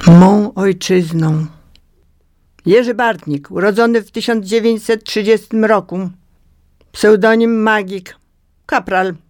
Mą ojczyzną. Jerzy Bartnik, urodzony w 1930 roku, pseudonim Magik, kapral.